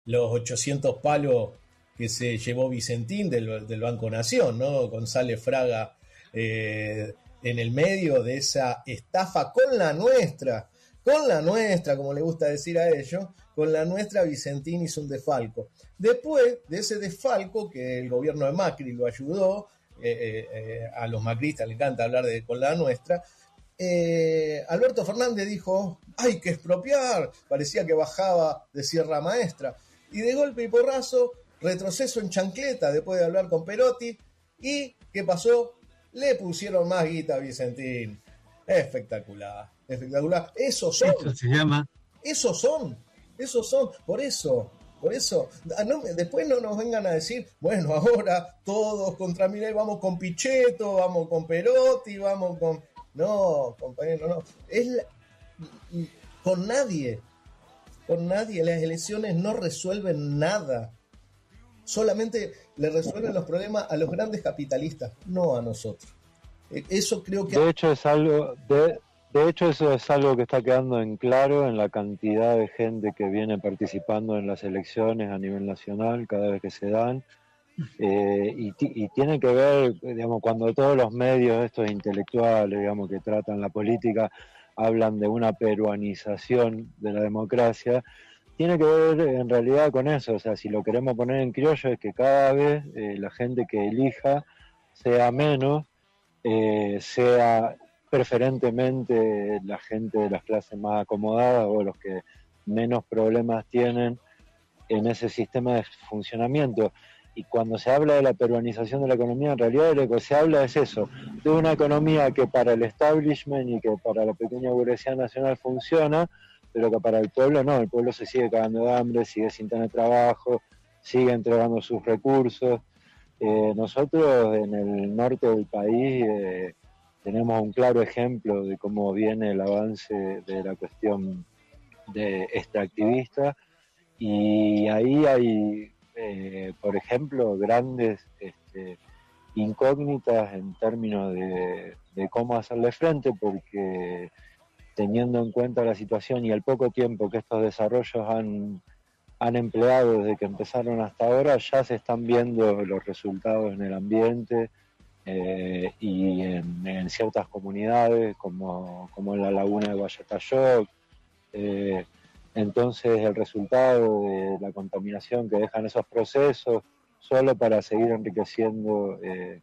los 800 palos que se llevó Vicentín del Banco Nación, ¿no? González Fraga en el medio de esa estafa con la nuestra, como le gusta decir a ellos, con la nuestra Vicentín hizo un desfalco. Después de ese desfalco, que el gobierno de Macri lo ayudó, a los macristas les encanta hablar de con la nuestra, Alberto Fernández dijo, hay que expropiar, parecía que bajaba de Sierra Maestra, y de golpe y porrazo, retroceso en chancleta después de hablar con Perotti, y ¿qué pasó? Le pusieron más guita a Vicentín. Espectacular, espectacular. Esos son. Eso se llama. Esos son. Por eso. No, después no nos vengan a decir, bueno, ahora todos contra Milei, vamos con Pichetto, vamos con Perotti, vamos con... No, compañero, no. Con nadie. Las elecciones no resuelven nada. Solamente le resuelven los problemas a los grandes capitalistas, no a nosotros. Eso creo que... De hecho, eso es algo que está quedando en claro en la cantidad de gente que viene participando en las elecciones a nivel nacional cada vez que se dan. Y tiene que ver, digamos, cuando todos los medios estos intelectuales, digamos, que tratan la política, hablan de una peruanización de la democracia, tiene que ver en realidad con eso. O sea, si lo queremos poner en criollo, es que cada vez la gente que elija sea menos, sea preferentemente la gente de las clases más acomodadas o los que menos problemas tienen en ese sistema de funcionamiento. Y cuando se habla de la peruanización de la economía, en realidad lo que se habla es eso, de una economía que para el establishment y que para la pequeña burguesía nacional funciona, pero que para el pueblo no, el pueblo se sigue cagando de hambre, sigue sin tener trabajo, sigue entregando sus recursos. Nosotros en el norte del país tenemos un claro ejemplo de cómo viene el avance de la cuestión de extractivista, y ahí hay, por ejemplo, grandes incógnitas en términos de cómo hacerle frente, porque teniendo en cuenta la situación y el poco tiempo que estos desarrollos han empleado desde que empezaron hasta ahora, ya se están viendo los resultados en el ambiente y en ciertas comunidades como en la laguna de Guayatayoc. Entonces el resultado de la contaminación que dejan esos procesos solo para seguir enriqueciendo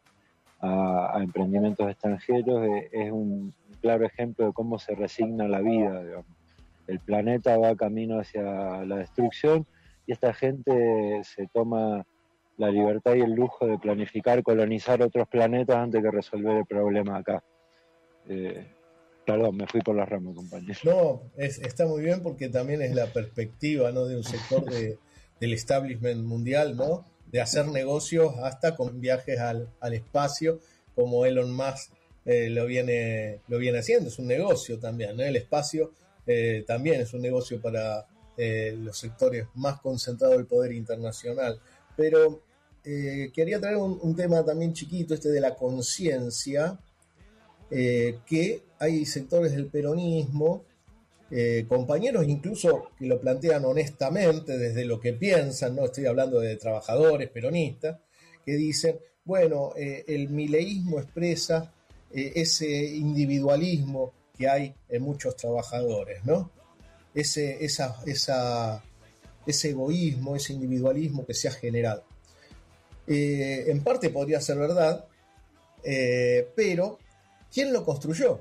a emprendimientos extranjeros es un claro ejemplo de cómo se resigna la vida, digamos. El planeta va camino hacia la destrucción y esta gente se toma la libertad y el lujo de planificar colonizar otros planetas antes que resolver el problema acá. Perdón, me fui por las ramas, compañero. No, está muy bien porque también es la perspectiva, ¿no?, de un sector del establishment mundial, ¿no?, de hacer negocios hasta con viajes al espacio, como Elon Musk lo viene haciendo. Es un negocio también, ¿no? El espacio también es un negocio para los sectores más concentrados del poder internacional. Pero quería traer un tema también chiquito, de la conciencia, que hay sectores del peronismo, compañeros incluso que lo plantean honestamente desde lo que piensan, no estoy hablando de trabajadores peronistas, que dicen, bueno, el mileísmo expresa ese individualismo que hay en muchos trabajadores, ¿no? Ese egoísmo, ese individualismo que se ha generado. En parte podría ser verdad, pero ¿quién lo construyó?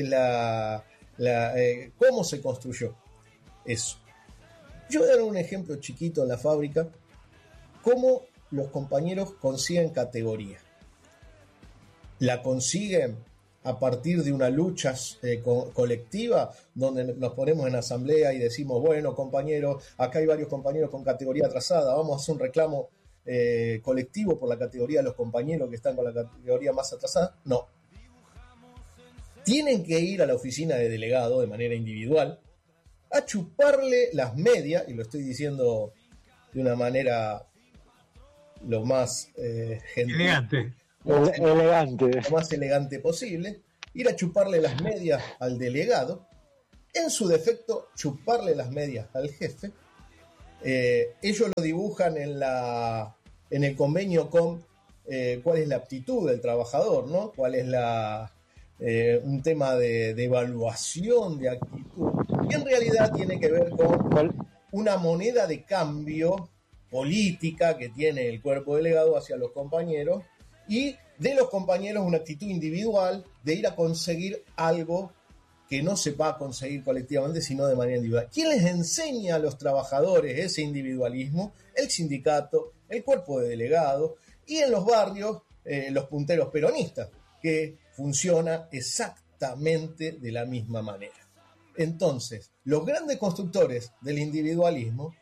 ¿Cómo se construyó eso? Yo voy a dar un ejemplo chiquito en la fábrica, cómo los compañeros consiguen categoría. La consiguen a partir de una lucha colectiva, donde nos ponemos en asamblea y decimos, bueno, compañeros, acá hay varios compañeros con categoría atrasada, vamos a hacer un reclamo colectivo por la categoría de los compañeros que están con la categoría más atrasada. No. Tienen que ir a la oficina de delegado de manera individual a chuparle las medias, y lo estoy diciendo de una manera lo más elegante. Lo más elegante posible, ir a chuparle las medias al delegado, en su defecto chuparle las medias al jefe, ellos lo dibujan en el convenio con cuál es la aptitud del trabajador, ¿no? Cuál es un tema de evaluación de actitud. Y en realidad tiene que ver con una moneda de cambio política que tiene el cuerpo delegado hacia los compañeros, y de los compañeros una actitud individual de ir a conseguir algo que no se va a conseguir colectivamente, sino de manera individual. ¿Quién les enseña a los trabajadores ese individualismo? El sindicato, el cuerpo de delegados y en los barrios los punteros peronistas, que funciona exactamente de la misma manera. Entonces, los grandes constructores del individualismo,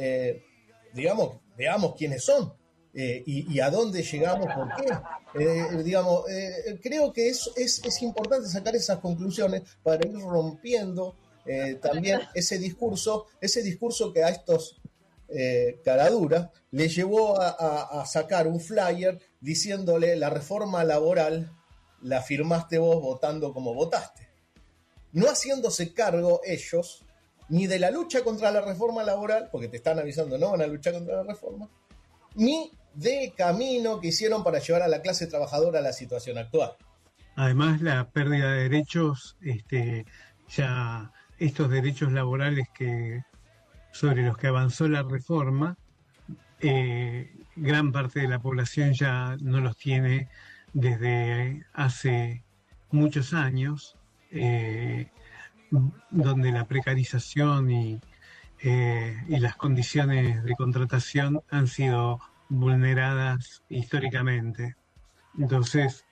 veamos quiénes son y a dónde llegamos, por qué. Creo que es importante sacar esas conclusiones para ir rompiendo también ese discurso que a estos caraduras les llevó a sacar un flyer diciéndole: la reforma laboral la firmaste vos votando como votaste, no haciéndose cargo ellos ni de la lucha contra la reforma laboral, porque te están avisando no van a luchar contra la reforma, ni del camino que hicieron para llevar a la clase trabajadora a la situación actual. Además, la pérdida de derechos, ya estos derechos laborales sobre los que avanzó la reforma, gran parte de la población ya no los tiene desde hace muchos años, donde la precarización y las condiciones de contratación han sido vulneradas históricamente. Entonces,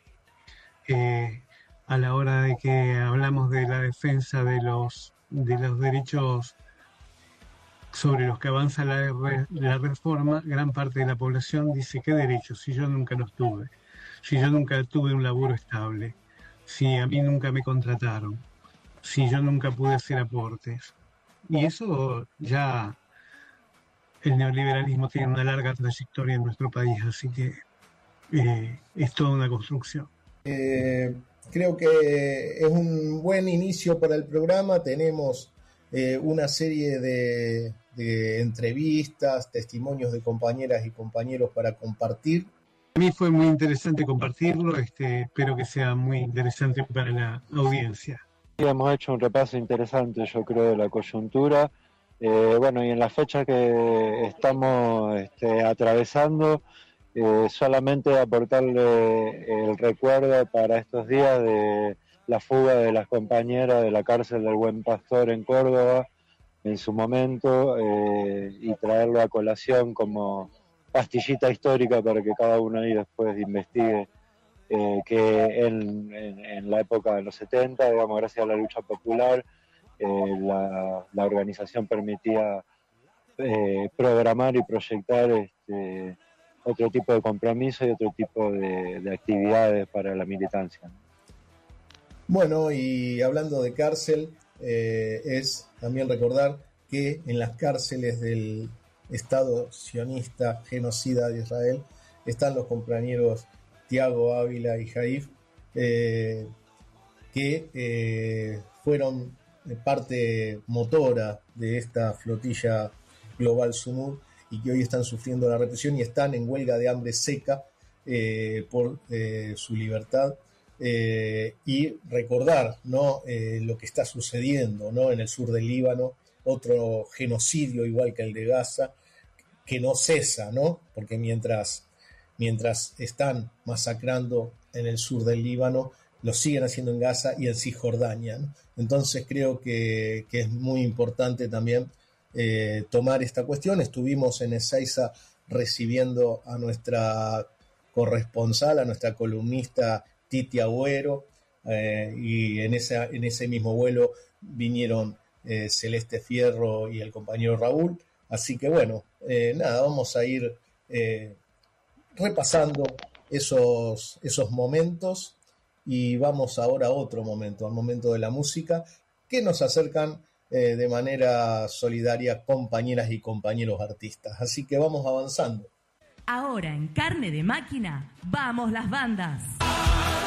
a la hora de que hablamos de la defensa de los derechos sobre los que avanza la reforma, gran parte de la población dice: ¿qué derechos? Si yo nunca los tuve, si yo nunca tuve un laburo estable, si a mí nunca me contrataron, si yo nunca pude hacer aportes. Y eso ya, el neoliberalismo tiene una larga trayectoria en nuestro país, así que es toda una construcción. Creo que es un buen inicio para el programa. Tenemos una serie de entrevistas, testimonios de compañeras y compañeros para compartir. A mí fue muy interesante compartirlo, espero que sea muy interesante para la audiencia. Hemos hecho un repaso interesante, yo creo, de la coyuntura. Y en la fecha que estamos atravesando, solamente aportarle el recuerdo para estos días de la fuga de las compañeras de la cárcel del Buen Pastor en Córdoba en su momento, y traerlo a colación como pastillita histórica para que cada uno ahí después investigue que en la época de los 70, gracias a la lucha popular, la organización permitía programar y proyectar otro tipo de compromiso y otro tipo de actividades para la militancia. Bueno, y hablando de cárcel, es también recordar que en las cárceles del Estado sionista genocida de Israel están los compañeros Tiago Ávila y Jaif, que fueron parte motora de esta flotilla global Sumud y que hoy están sufriendo la represión y están en huelga de hambre seca por su libertad. Y recordar, ¿no? Lo que está sucediendo, ¿no? En el sur del Líbano, otro genocidio igual que el de Gaza, que no cesa, ¿no? Porque mientras están masacrando en el sur del Líbano, lo siguen haciendo en Gaza y en Cisjordania, ¿no? Entonces creo que es muy importante también tomar esta cuestión. Estuvimos en Ezeiza recibiendo a nuestra corresponsal, a nuestra columnista Titi Agüero, y en ese mismo vuelo vinieron Celeste Fierro y el compañero Raúl. Así que bueno, vamos a ir repasando esos momentos y vamos ahora a otro momento, al momento de la música, que nos acercan de manera solidaria compañeras y compañeros artistas. Así que vamos avanzando. Ahora en Carne de Máquina, vamos las bandas.